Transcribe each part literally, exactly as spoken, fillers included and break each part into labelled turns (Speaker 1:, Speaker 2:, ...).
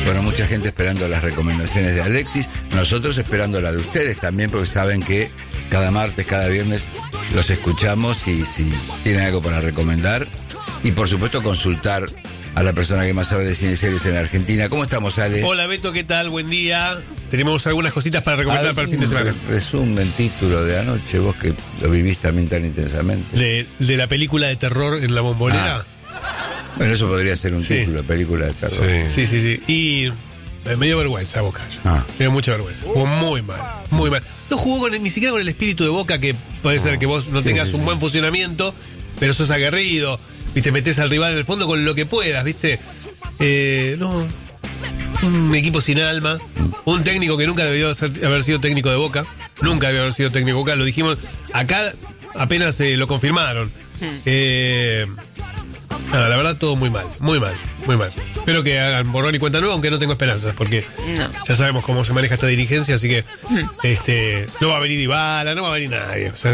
Speaker 1: Bueno, mucha gente esperando las recomendaciones de Alexis, nosotros esperando la de ustedes también, porque saben que cada martes, cada viernes los escuchamos y si tienen algo para recomendar. Y por supuesto consultar a la persona que más sabe de cine y series en Argentina. ¿Cómo estamos, Ale?
Speaker 2: Hola, Beto, ¿qué tal? Buen día. Tenemos algunas cositas para recomendar para el fin de semana.
Speaker 1: Resumen, título de anoche, vos que lo vivís también tan intensamente.
Speaker 2: De, de la película de terror en la Bombonera.
Speaker 1: Ah. Bueno, eso podría ser un
Speaker 2: sí.
Speaker 1: título, película de terror.
Speaker 2: Sí, sí, sí. sí. Y me dio vergüenza Boca. Ah. Me dio mucha vergüenza. Jugó muy mal, muy mal. No jugó con el, ni siquiera con el espíritu de Boca, que puede no. ser que vos no sí, tengas sí, un sí. buen funcionamiento, pero sos aguerrido. Viste, metés al rival en el fondo con lo que puedas, ¿viste? Eh, no. Un equipo sin alma. Un técnico que nunca debió ser, haber sido técnico de Boca. Nunca debió haber sido técnico de Boca. Lo dijimos. Acá apenas eh, lo confirmaron. Eh, nada, la verdad, todo muy mal. Muy mal. Muy mal. Espero que hagan borrón y cuenta nueva, aunque no tengo esperanzas. Porque no. ya sabemos cómo se maneja esta dirigencia. Así que este no va a venir Dybala, no va a venir nadie. O sea,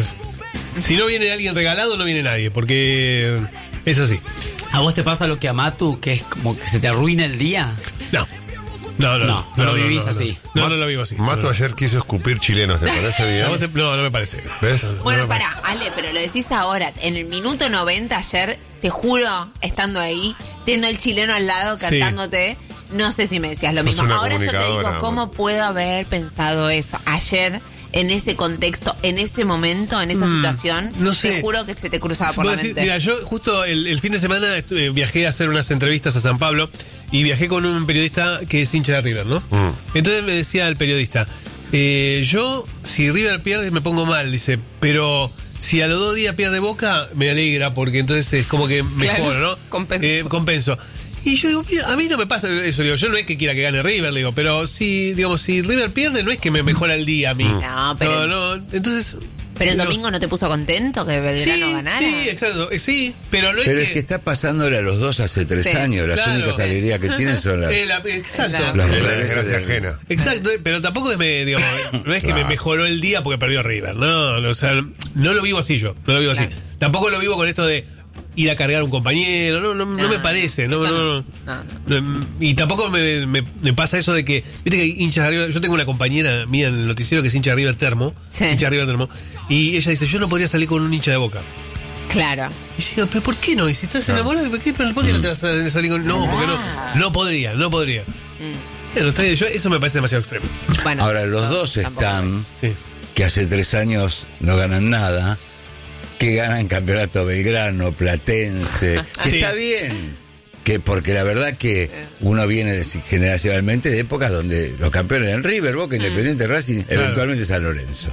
Speaker 2: si no viene alguien regalado, no viene nadie. Porque es así.
Speaker 3: ¿A vos te pasa lo que a Matu, que es como que se te arruina el día?
Speaker 2: No. No, no, no,
Speaker 3: no, no lo vivís
Speaker 2: no, no,
Speaker 3: así.
Speaker 2: No, no, no lo vivo así.
Speaker 4: Mato
Speaker 2: no, no.
Speaker 4: ayer quiso escupir chilenos, ¿te parece bien?
Speaker 2: No, te, no, no me parece.
Speaker 4: ¿Ves?
Speaker 5: Bueno,
Speaker 2: no
Speaker 5: pará, Ale, pero lo decís ahora. En el minuto noventa ayer, te juro, estando ahí, teniendo el chileno al lado, cantándote, sí. no sé si me decías lo
Speaker 4: Sos
Speaker 5: mismo. Ahora yo te digo, ¿cómo
Speaker 4: bueno.
Speaker 5: puedo haber pensado eso ayer? En ese contexto, en ese momento, en esa mm, situación,
Speaker 2: no sé.
Speaker 5: Te juro que se te cruzaba por la
Speaker 2: decir,
Speaker 5: mente.
Speaker 2: Mira, yo justo el, el fin de semana estuve, viajé a hacer unas entrevistas a San Pablo y viajé con un periodista que es hincha de River, ¿no? Mm. Entonces me decía el periodista, eh, yo, si River pierde me pongo mal, dice, pero si a los dos días pierde Boca, me alegra porque entonces es como que mejor,
Speaker 5: claro,
Speaker 2: ¿no?
Speaker 5: Compenso.
Speaker 2: Eh, compenso. Y yo digo, mira, a mí no me pasa eso, digo, yo no es que quiera que gane River, digo, pero si, digamos, si River pierde, no es que me mejora el día a mí.
Speaker 5: No, pero...
Speaker 2: No, no, entonces...
Speaker 5: Pero el
Speaker 2: no.
Speaker 5: domingo no te puso contento que Belgrano
Speaker 2: sí,
Speaker 5: ganara.
Speaker 2: Sí, exacto, sí, pero no es
Speaker 1: pero
Speaker 2: que...
Speaker 1: es que está pasándole a los dos hace tres sí, años, las claro. únicas alegrías que tienen son las...
Speaker 2: Eh, la, exacto.
Speaker 4: La, la desgracia ajena.
Speaker 2: Exacto, pero tampoco es, me, digamos, no es que claro. me mejoró el día porque perdió River, no, no, o sea, no lo vivo así yo, no lo vivo claro. así. Tampoco lo vivo con esto de... ir a cargar a un compañero, no, no, no, no me parece, no, no, no, no, no. no. Y tampoco me, me, me pasa eso de que, viste que hay hinchas de River, yo tengo una compañera mía en el noticiero que es hincha de River Termo, sí. hincha de River Termo, y ella dice, yo no podría salir con un hincha de Boca.
Speaker 5: Claro.
Speaker 2: Y yo digo, pero ¿por qué no? Y si estás enamorado, ¿por qué, ¿por qué no te vas a salir con...? No, porque no, no podría, no podría. Mm. Bueno, está bien, yo, eso me parece demasiado extremo.
Speaker 1: Bueno, ahora, los no, dos están, sí. que hace tres años no ganan nada, que ganan campeonato Belgrano, Platense, que sí. está bien, que porque la verdad que uno viene de, generacionalmente de épocas donde los campeones eran River, Boca, Independiente, Racing, claro. eventualmente San Lorenzo.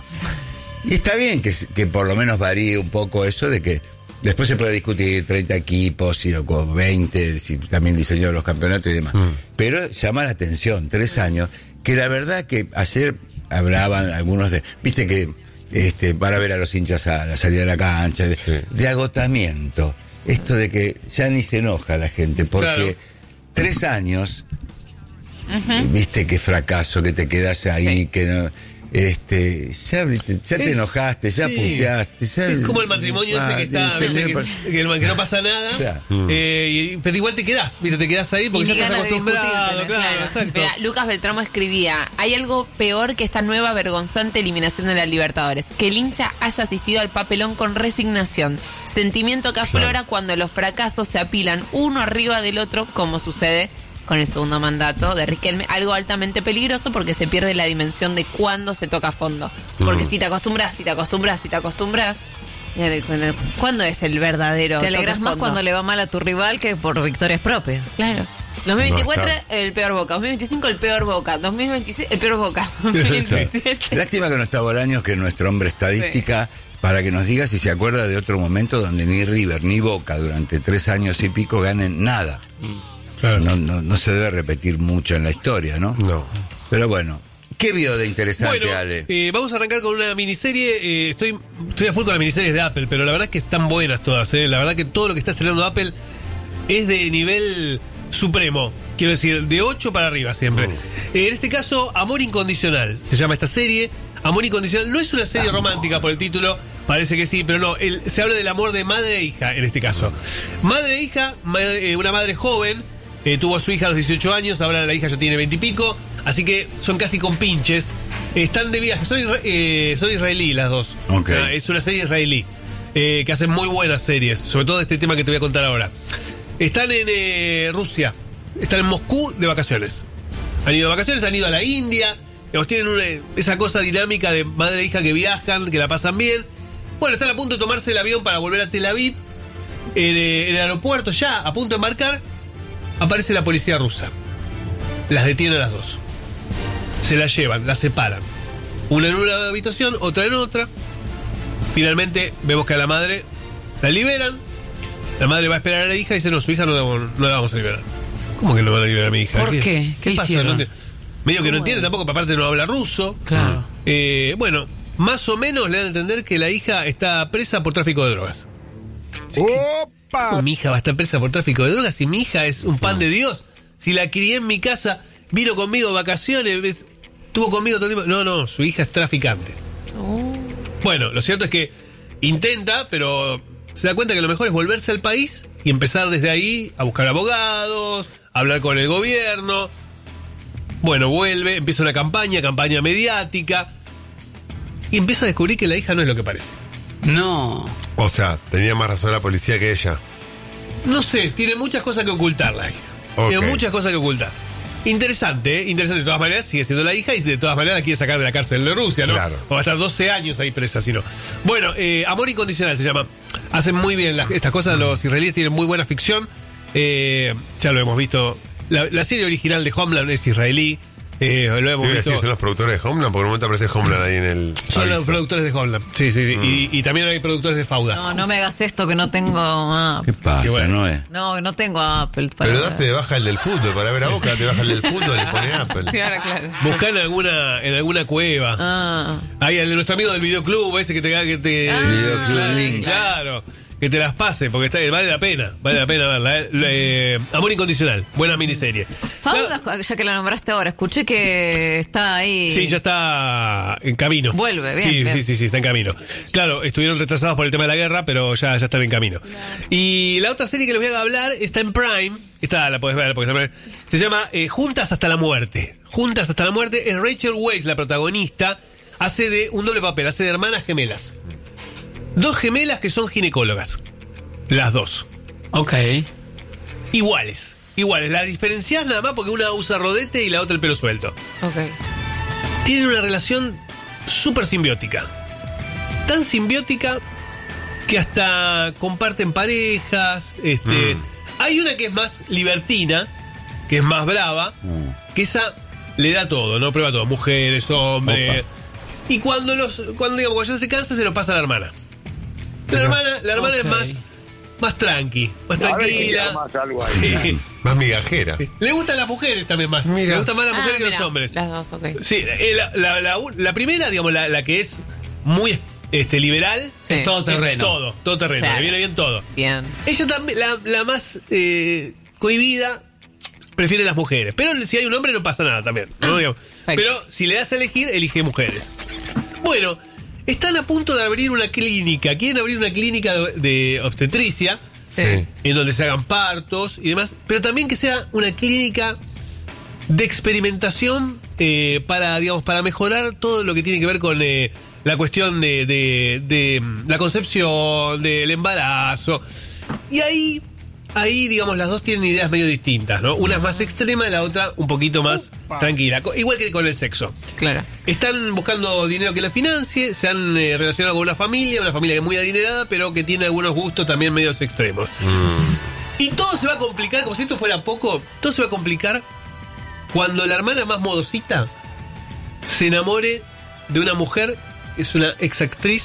Speaker 1: Y está bien que, que por lo menos varíe un poco eso de que después se puede discutir treinta equipos y o veinte, si también diseñó los campeonatos y demás. Mm. Pero llama la atención, tres años, que la verdad que ayer hablaban algunos de, viste que Este, para ver a los hinchas a la salida de la cancha, de, sí. de agotamiento. Esto de que ya ni se enoja la gente, porque claro. tres años, uh-huh. viste qué fracaso, que te quedas ahí, sí. que no... Este, ya, ya te es, enojaste, ya sí. puteaste. Ya,
Speaker 2: es como el matrimonio ah, ese que está, que, que, que, que no pasa nada, o sea, eh, pero igual te quedás, ¿viste? Te quedás ahí porque ya estás acostumbrado. Claro,
Speaker 5: claro.
Speaker 2: Exacto.
Speaker 5: Mira, Lucas Beltramo escribía: hay algo peor que esta nueva vergonzante eliminación de la Libertadores, que el hincha haya asistido al papelón con resignación, sentimiento que aflora claro. cuando los fracasos se apilan uno arriba del otro, como sucede con el segundo mandato de Riquelme, algo altamente peligroso porque se pierde la dimensión de cuándo se toca a fondo. Porque mm. si te acostumbras, si te acostumbras, si te acostumbras, ¿cuándo es el verdadero?
Speaker 6: Te alegras más cuando le va mal a tu rival que por victorias propias.
Speaker 5: Claro. dos mil veinticuatro no el peor Boca, dos mil veinticinco el peor Boca, dos mil veintiséis el peor Boca, dos mil veintisiete
Speaker 1: Lástima que no está Bolaños, que es nuestro hombre estadística, sí. para que nos diga si se acuerda de otro momento donde ni River ni Boca durante tres años y pico ganen nada. Mm. Claro. No, no, no se debe repetir mucho en la historia, ¿no?
Speaker 4: No.
Speaker 1: Pero bueno, ¿qué vio de interesante,
Speaker 2: bueno,
Speaker 1: Ale?
Speaker 2: Eh, vamos a arrancar con una miniserie. Eh, estoy, estoy a full con las miniseries de Apple, pero la verdad es que están buenas todas. Eh. La verdad que todo lo que está estrenando Apple es de nivel supremo. Quiero decir, de ocho para arriba siempre. Uh. Eh, en este caso, Amor Incondicional se llama esta serie. Amor Incondicional no es una serie Amor. romántica por el título. Parece que sí, pero no. El, se habla del amor de madre e hija en este caso. Uh. Madre e hija, madre, eh, una madre joven. Eh, tuvo a su hija a los dieciocho años, ahora la hija ya tiene veinte y pico, así que son casi compinches. Eh, están de viaje, son, isra- eh, son israelí las dos.
Speaker 1: Okay.
Speaker 2: Ah, es una serie israelí, eh, que hacen muy buenas series, sobre todo este tema que te voy a contar ahora. Están en eh, Rusia, están en Moscú de vacaciones. Han ido de vacaciones, han ido a la India, digamos, tienen una, esa cosa dinámica de madre e hija que viajan, que la pasan bien. Bueno, están a punto de tomarse el avión para volver a Tel Aviv. En, eh, en el aeropuerto, ya a punto de embarcar, aparece la policía rusa. Las detiene a las dos. Se las llevan, las separan. Una en una habitación, otra en otra. Finalmente vemos que a la madre la liberan. La madre va a esperar a la hija y dice, no, su hija no la, no la vamos a liberar. ¿Cómo que no van a liberar a mi hija?
Speaker 3: ¿Por qué? ¿Qué
Speaker 2: pasa?
Speaker 3: hicieron?
Speaker 2: No, medio que no entiende tampoco, pero aparte no habla ruso.
Speaker 3: Claro.
Speaker 2: Eh, bueno, más o menos le dan a entender que la hija está presa por tráfico de drogas.
Speaker 7: ¡Opa!
Speaker 2: ¿Cómo mi hija va a estar presa por tráfico de drogas si mi hija es un pan de Dios? Si la crié en mi casa, vino conmigo de vacaciones, estuvo conmigo todo el tiempo. No, no, su hija es traficante.
Speaker 5: Uh.
Speaker 2: Bueno, lo cierto es que intenta, pero se da cuenta que lo mejor es volverse al país y empezar desde ahí a buscar abogados, a hablar con el gobierno. Bueno, vuelve, empieza una campaña, campaña mediática, y empieza a descubrir que la hija no es lo que parece.
Speaker 3: No.
Speaker 4: O sea, tenía más razón la policía que ella.
Speaker 2: No sé, tiene muchas cosas que ocultar la hija.
Speaker 4: Ok.
Speaker 2: Tiene muchas cosas que ocultar. Interesante, ¿eh? Interesante. De todas maneras, sigue siendo la hija y de todas maneras la quiere sacar de la cárcel de Rusia, ¿no?
Speaker 4: Claro.
Speaker 2: O va a estar doce años ahí presa, si no. Bueno, eh, Amor Incondicional se llama. Hacen muy bien las, estas cosas, los israelíes tienen muy buena ficción. Eh, ya lo hemos visto. La, la serie original de Homeland es israelí. Eh, lo hemos
Speaker 4: Te iba a
Speaker 2: visto.
Speaker 4: decir, son los productores de Homeland, porque en un momento aparece Homeland ahí en el.
Speaker 2: Son los
Speaker 4: aviso.
Speaker 2: productores de Homeland. Sí, sí, sí.
Speaker 4: Mm.
Speaker 2: Y, y también hay productores de Fauda.
Speaker 6: No, no me hagas esto que no tengo
Speaker 1: ¿Qué
Speaker 6: Apple.
Speaker 1: pasa,
Speaker 2: Qué bueno.
Speaker 1: Noé?
Speaker 6: No, no tengo Apple para
Speaker 4: Pero daste de baja el del fútbol, para ver a Boca, te baja el del fútbol, le pone Apple.
Speaker 5: Claro, claro.
Speaker 2: Buscá en alguna, en alguna cueva.
Speaker 6: Ah.
Speaker 2: Ahí el de nuestro amigo del videoclub, ese que te que te
Speaker 6: Ah,
Speaker 1: Videoclub
Speaker 2: claro,
Speaker 1: Link.
Speaker 2: claro, que te las pase, porque está, vale la pena, vale la pena verla. eh. Eh, Amor Incondicional, buena miniserie.
Speaker 6: Fauda, ya que la nombraste ahora, escuché que está ahí.
Speaker 2: Sí, ya está en camino.
Speaker 6: Vuelve, bien,
Speaker 2: Sí,
Speaker 6: bien.
Speaker 2: sí, sí, sí, está en camino. Claro, estuvieron retrasados por el tema de la guerra, pero ya, ya están en camino. Y la otra serie que les voy a hablar está en Prime. Esta la podés ver porque está en Prime. Se llama eh, Juntas hasta la muerte. Juntas hasta la muerte. Es Rachel Weisz, la protagonista. Hace de un doble papel, hace de hermanas gemelas. Dos gemelas que son ginecólogas. Las dos.
Speaker 3: Ok.
Speaker 2: Iguales. Iguales. Las diferenciás nada más porque una usa rodete y la otra el pelo suelto.
Speaker 5: Ok.
Speaker 2: Tienen una relación súper simbiótica. Tan simbiótica que hasta comparten parejas. Este,
Speaker 4: Mm.
Speaker 2: Hay una que es más libertina, que es más brava,
Speaker 1: Mm.
Speaker 2: que esa le da todo, ¿no? Prueba todo, mujeres, hombres. Y cuando los, cuando digamos, cuando ya se cansa, se lo pasa a la hermana. La hermana, la hermana
Speaker 3: Ok.
Speaker 2: es más, más tranqui, más tranquila.
Speaker 7: Más algo ahí.
Speaker 2: Sí.
Speaker 4: Más migajera.
Speaker 2: Le gustan las mujeres también más.
Speaker 4: Mira.
Speaker 2: Le gustan más las
Speaker 5: Ah,
Speaker 2: mujeres que
Speaker 5: mira,
Speaker 2: los hombres.
Speaker 5: Las dos, ok.
Speaker 2: Sí, eh, la, la, la, la primera, digamos, la, la que es muy este, liberal.
Speaker 5: Sí.
Speaker 3: Es todo terreno.
Speaker 2: Es todo, todo terreno,
Speaker 5: Claro.
Speaker 2: le viene bien todo.
Speaker 5: Bien.
Speaker 2: Ella también, la, la más eh, cohibida, prefiere las mujeres. Pero si hay un hombre no pasa nada también. ¿no?
Speaker 5: Ah,
Speaker 2: Digamos.
Speaker 5: perfecto.
Speaker 2: Pero si le das a elegir, elige mujeres. Bueno, están a punto de abrir una clínica. Quieren abrir una clínica de, de obstetricia.
Speaker 4: Sí.
Speaker 2: En donde se hagan partos y demás, pero también que sea una clínica de experimentación eh, para, digamos, para mejorar todo lo que tiene que ver con eh, la cuestión de, de, de mm, la concepción, del embarazo. Y ahí, ahí, digamos, las dos tienen ideas medio distintas, ¿no? Una es más extrema y la otra un poquito más tranquila, co- igual que con el sexo.
Speaker 5: Claro.
Speaker 2: Están buscando dinero que la financie, se han eh, relacionado con una familia, una familia que es muy adinerada, pero que tiene algunos gustos también medios extremos. Y todo se va a complicar, como si esto fuera poco, todo se va a complicar cuando la hermana más modosita se enamore de una mujer, es una exactriz,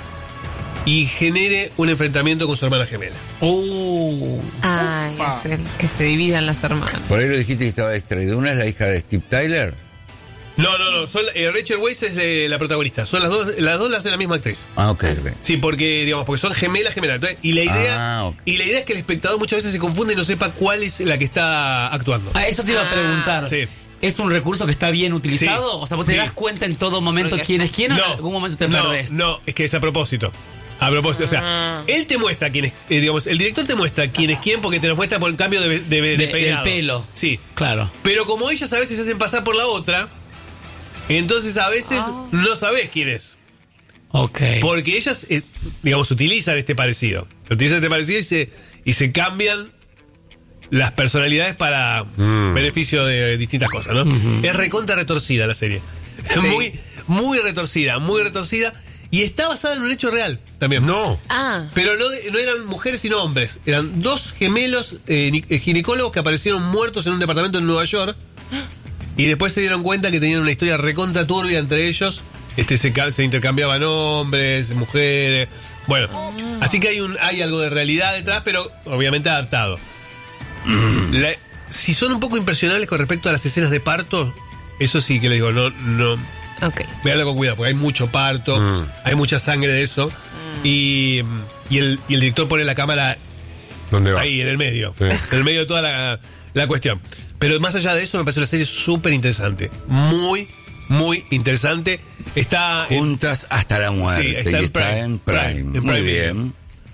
Speaker 2: y genere un enfrentamiento con su hermana gemela.
Speaker 3: Uh.
Speaker 5: Ay, es el que se dividan las hermanas.
Speaker 1: Por ahí lo dijiste que estaba distraído. Una es la hija de Steve Tyler.
Speaker 2: No, no, no, son, eh, Rachel Weisz es eh, la protagonista, son las dos, las dos las hace la misma actriz.
Speaker 1: Ah, ok, ok.
Speaker 2: Sí, porque digamos, porque son gemelas, gemelas. Entonces, y la idea,
Speaker 1: Ah, ok.
Speaker 2: y la idea es que el espectador muchas veces se confunde y no sepa cuál es la que está actuando.
Speaker 3: Ah, eso te iba a
Speaker 5: Ah,
Speaker 3: preguntar.
Speaker 2: sí.
Speaker 3: ¿Es un recurso que está bien utilizado?
Speaker 2: Sí.
Speaker 3: O sea, vos te
Speaker 2: Sí.
Speaker 3: das cuenta en todo momento
Speaker 5: Creo que
Speaker 3: quién
Speaker 5: sí.
Speaker 3: es quién o en algún momento te
Speaker 2: no,
Speaker 3: perdés.
Speaker 2: no, es que es a propósito. A propósito, o sea, él te muestra quién es, eh, digamos, el director te muestra quién es quién porque te lo muestra por el cambio de, de, de,
Speaker 3: De-
Speaker 2: peinado.
Speaker 3: del pelo.
Speaker 2: Sí.
Speaker 3: Claro.
Speaker 2: Pero como ellas a veces se hacen pasar por la otra, entonces a veces
Speaker 5: Oh.
Speaker 2: no sabés quién es.
Speaker 3: Ok.
Speaker 2: Porque ellas, eh, digamos, utilizan este parecido. Utilizan este parecido y se, y se cambian las personalidades para
Speaker 4: Mm.
Speaker 2: beneficio de distintas cosas, ¿no? Es recontra retorcida la serie. Es muy, muy retorcida, muy retorcida. Y está basada en un hecho real también.
Speaker 4: No.
Speaker 5: Ah,
Speaker 2: Pero no, no eran mujeres sino hombres. Eran dos gemelos eh, ni- eh, ginecólogos que aparecieron muertos en un departamento en Nueva York. Y después se dieron cuenta que tenían una historia recontra turbia entre ellos. Este se, ca- se intercambiaban hombres, mujeres. Bueno, así que hay un hay algo de realidad detrás, pero obviamente adaptado. La- si son un poco impresionables con respecto a las escenas de parto, eso sí que les digo, no, no.
Speaker 5: ok.
Speaker 2: Veanlo con cuidado, porque hay mucho parto,
Speaker 4: Mm.
Speaker 2: hay mucha sangre de eso. Y, y, el, y el director pone la cámara
Speaker 4: ¿Dónde va?
Speaker 2: ahí, en el medio.
Speaker 4: Sí.
Speaker 2: En el medio de toda la, la cuestión. Pero más allá de eso, me parece una serie súper interesante. Muy, muy interesante. Está en-
Speaker 1: Juntas hasta la muerte.
Speaker 2: Sí, está
Speaker 1: y
Speaker 2: en
Speaker 1: está
Speaker 2: Prime.
Speaker 1: en Prime.
Speaker 2: Prime, en
Speaker 1: Muy
Speaker 2: Prime
Speaker 1: bien.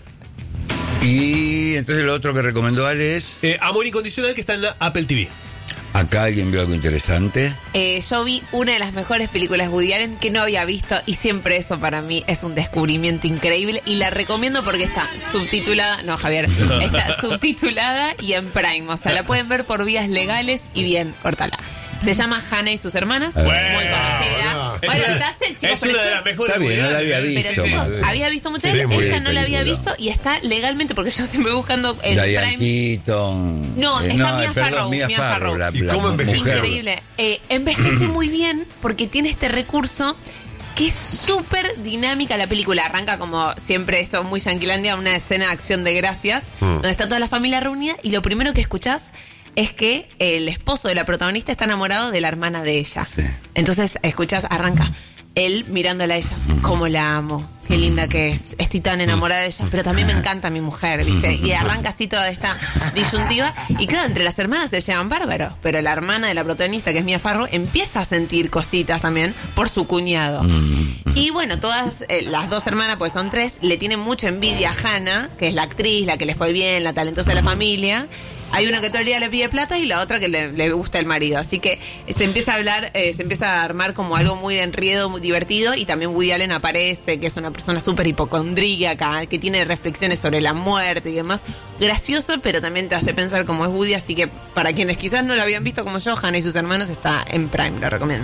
Speaker 1: Y entonces lo otro que recomendó Ale es.
Speaker 2: eh, Amor Incondicional, que está en la Apple T V.
Speaker 1: Acá alguien vio algo interesante.
Speaker 5: Eh, yo vi una de las mejores películas Woody Allen que no había visto y siempre eso para mí es un descubrimiento increíble y la recomiendo porque está subtitulada, no Javier, está subtitulada y en Prime, o sea, la pueden ver por vías legales y bien, córtala. Se llama Hannah y sus hermanas,
Speaker 2: Bueno,
Speaker 5: muy conocida.
Speaker 2: Es
Speaker 5: Bueno,
Speaker 2: una-
Speaker 5: ya sé, chicos,
Speaker 2: es
Speaker 5: pero
Speaker 2: una de
Speaker 5: yo-
Speaker 2: las mejores.
Speaker 1: Está bien, no la había
Speaker 2: Woody Allen.
Speaker 1: visto,
Speaker 5: Pero
Speaker 1: más.
Speaker 5: chicos, había visto muchas
Speaker 4: Sí,
Speaker 5: veces,
Speaker 4: muy
Speaker 5: esta
Speaker 1: bien
Speaker 5: no la había
Speaker 1: película.
Speaker 5: visto y está legalmente porque yo siempre buscando en
Speaker 1: Diane
Speaker 5: Prime.
Speaker 1: Keaton.
Speaker 5: No,
Speaker 1: Eh,
Speaker 5: está Mia
Speaker 1: perdón,
Speaker 5: Farrow,
Speaker 1: Mia
Speaker 5: Mia
Speaker 1: Farrow,
Speaker 5: Farrow.
Speaker 1: la,
Speaker 4: ¿Y
Speaker 1: la
Speaker 4: cómo envejeció?
Speaker 1: mujer.
Speaker 5: Increíble. Eh, envejece muy bien porque tiene este recurso que es súper dinámica la película. Arranca como siempre, esto muy Yanquilandia, una escena de acción de gracias,
Speaker 4: Mm.
Speaker 5: donde está toda la familia reunida y lo primero que escuchás es que el esposo de la protagonista está enamorado de la hermana de ella.
Speaker 1: Sí.
Speaker 5: Entonces escuchás, arranca él mirándola a ella, cómo la amo, qué linda que es, estoy tan enamorada de ella, pero también me encanta mi mujer, ¿viste? Y arranca así toda esta disyuntiva. Y claro, entre las hermanas se llevan bárbaros, pero la hermana de la protagonista, que es Mia Farrow, empieza a sentir cositas también por su cuñado. Y bueno, todas eh, las dos hermanas, pues son tres, le tienen mucha envidia a Hannah, que es la actriz, la que le fue bien, la talentosa de la familia. Hay una que todo el día le pide plata y la otra que le, le gusta el marido. Así que se empieza a hablar, eh, se empieza a armar como algo muy de enriedo, muy divertido. Y también Woody Allen aparece, que es una persona súper hipocondríaca, que tiene reflexiones sobre la muerte y demás. Gracioso, pero también te hace pensar como es Woody. Así que para quienes quizás no lo habían visto como yo, Hannah y sus hermanos está en Prime, lo recomiendo.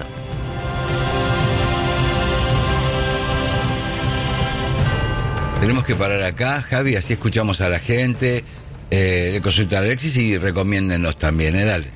Speaker 1: Tenemos que parar acá, Javi, así escuchamos a la gente. Eh, le consulta a Alexis y recomiéndennos también, ¿eh? Dale.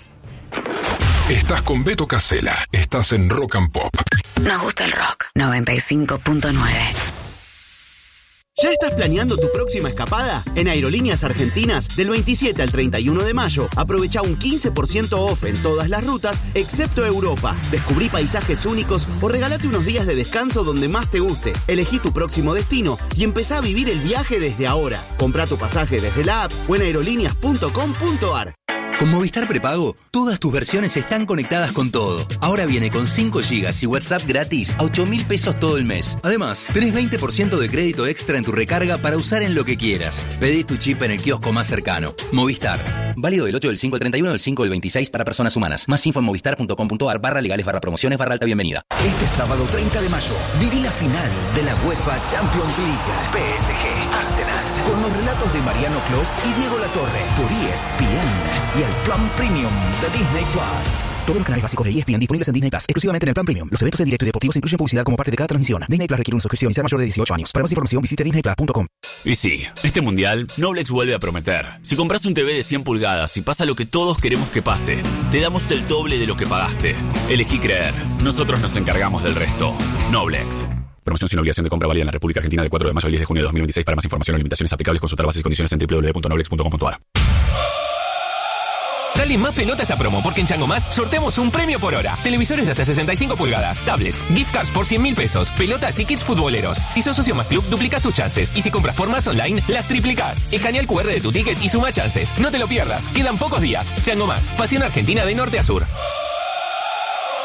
Speaker 8: Estás con Beto Casella. Estás en Rock and Pop.
Speaker 9: Nos gusta el rock. noventa y cinco punto nueve.
Speaker 10: ¿Ya estás planeando tu próxima escapada? En Aerolíneas Argentinas, del veintisiete al treinta y uno de mayo, aprovecha un quince por ciento off en todas las rutas, excepto Europa. Descubrí paisajes únicos o regálate unos días de descanso donde más te guste. Elegí tu próximo destino y empezá a vivir el viaje desde ahora. Comprá tu pasaje desde la app o en aerolíneas punto com punto ar.
Speaker 11: Con Movistar Prepago, todas tus versiones están conectadas con todo. Ahora viene con cinco gigas y WhatsApp gratis a ocho mil pesos todo el mes. Además, tenés veinte por ciento de crédito extra en tu recarga para usar en lo que quieras. Pedí tu chip en el kiosco más cercano. Movistar. Válido del ocho del cinco al treinta y uno del cinco del veintiséis para personas humanas. Más info en movistar punto com punto ar barra legales barra promociones barra alta bienvenida.
Speaker 12: Este sábado treinta de mayo, viví la final de la UEFA Champions League. P S G Arsenal. Con los relatos de Mariano Clos y Diego Latorre. Por E S P N y el Plan Premium de Disney Plus.
Speaker 13: Todos los canales básicos de E S P N disponibles en Disney Plus, exclusivamente en el Plan Premium. Los eventos en directo y deportivos incluyen publicidad como parte de cada transmisión. Disney Plus requiere una suscripción y ser mayor de dieciocho años. Para más información visite disney plus punto com.
Speaker 14: Y sí, este mundial, Noblex vuelve a prometer. Si compras un T V de cien pulgadas y pasa lo que todos queremos que pase, te damos el doble de lo que pagaste. Elegí creer. Nosotros nos encargamos del resto. Noblex. Promoción sin obligación de compra válida en la República Argentina del cuatro de mayo al diez de junio de dos mil veintiséis. Para más información o limitaciones aplicables, consultar bases y condiciones en doble u doble u doble u punto noblex punto com punto ar.
Speaker 15: Dale más pelota a esta promo, porque en Chango Más sorteamos un premio por hora. Televisores de hasta sesenta y cinco pulgadas, tablets, gift cards por cien mil pesos, pelotas y kits futboleros. Si sos socio Más Club, duplicás tus chances. Y si compras por Más Online, las triplicás. Escanea el cu erre de tu ticket y suma chances. No te lo pierdas, quedan pocos días. Chango Más, pasión argentina de norte a sur.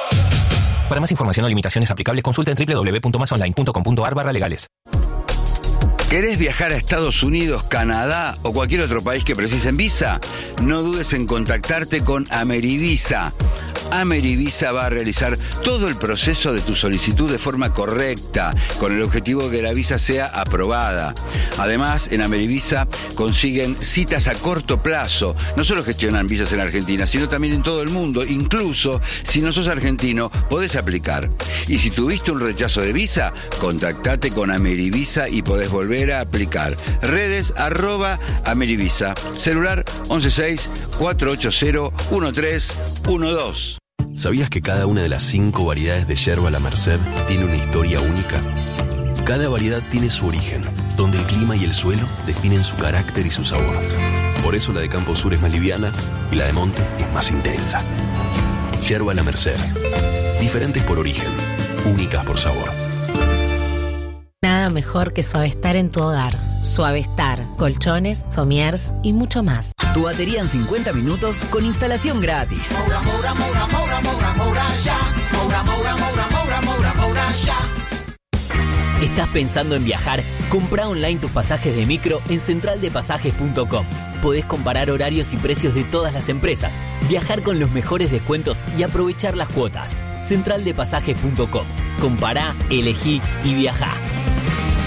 Speaker 15: Para más información o limitaciones aplicables, consulta en doble u doble u doble u punto más online punto com punto ar barra legales.
Speaker 1: ¿Querés viajar a Estados Unidos, Canadá o cualquier otro país que precisen visa? No dudes en contactarte con Amerivisa. Amerivisa va a realizar todo el proceso de tu solicitud de forma correcta, con el objetivo de que la visa sea aprobada. Además, en Amerivisa consiguen citas a corto plazo. No solo gestionan visas en Argentina, sino también en todo el mundo. Incluso, si no sos argentino, podés aplicar. Y si tuviste un rechazo de visa, contactate con Amerivisa y podés volver a aplicar. Redes arroba Amerivisa. Celular once seis cuatro ocho cero uno tres uno dos.
Speaker 16: ¿Sabías que cada una de las cinco variedades de yerba La Merced tiene una historia única? Cada variedad tiene su origen, donde el clima y el suelo definen su carácter y su sabor. Por eso la de Campo Sur es más liviana y la de Monte es más intensa. Yerba La Merced. Diferentes por origen, únicas por sabor.
Speaker 17: Nada mejor que Suavestar en tu hogar. Suavestar, colchones, somiers y mucho más.
Speaker 12: Tu batería en cincuenta minutos con instalación gratis.
Speaker 18: Moura, Moura, Moura, Moura, Moura, Moura, ya. Moura, Moura, Moura, Moura, Moura, Moura, ya.
Speaker 19: ¿Estás pensando en viajar? Comprá online tus pasajes de micro en central de pasajes punto com. Podés comparar horarios y precios de todas las empresas, viajar con los mejores descuentos y aprovechar las cuotas. central de pasajes punto com. Compará, elegí y viajá.